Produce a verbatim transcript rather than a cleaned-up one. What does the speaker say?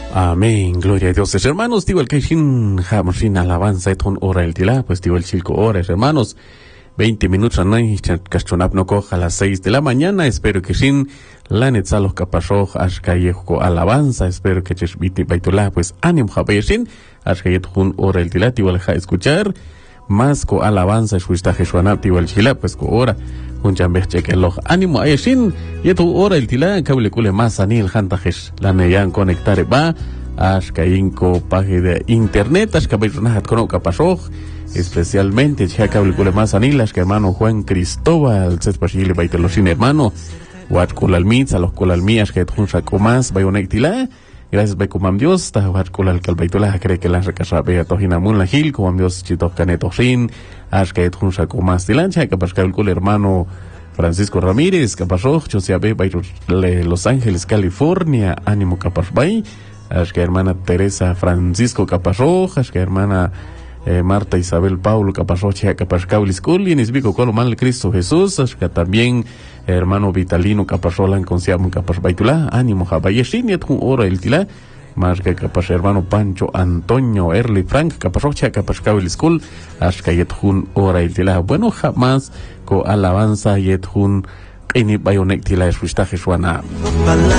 Amén, gloria a Dios. Hermanos, digo el que sin jamsin alabanza et un hora el tila, pues digo el chilco horas, hermanos. veinte minutos no y cachonap no coja a las seis de la mañana. Espero que sin la netzalos capasoj ashkayejo alabanza. Espero que chesbiti baitula pues ánimo jabesin ashkayet un hora el tila, digo el ja escuchar más co alabanza escuista jesuanap digo el chila pues co hora un chambeche que lo ánimo ayeshin y tu hora el tila cable cule más anil jantajes la neyan conectar va ashkayinko página de internet ashkabayunahat kono capasoj especialmente ya cable cule más anil que hermano Juan Cristóbal sespachile baitelosin hermano wat colalmitz a los colalmías que tun saco más bayonectila. Gracias, Beco Mam Dios, Tahuat Kulal Calbaitula, cree que la recasrabe a Tojinamun la Gil, como Dios Chito Caneto Rin, Ashket Hunsa Comas de Lancha, que pasó el hermano Francisco Ramírez, que pasó, Josiabe Bayrule, Los Ángeles, California, Ánimo Capasbay, Ashke hermana Teresa Francisco Capasó, Ashke hermana eh, Marta Isabel Paulo Capasó, Chia Capascaulis Culin, Bico Colomal Cristo Jesús, Ashke también hermano Vitalino Capasolan Conciamo Capasbaitula, ánimo Jabayeshin, y un hora el tila, más que capas hermano Pancho Antonio Erli Frank Capasocha Capascauil School, hasta yet un hora el tila, bueno jamás co alabanza yet un ini bayonek tila es suana.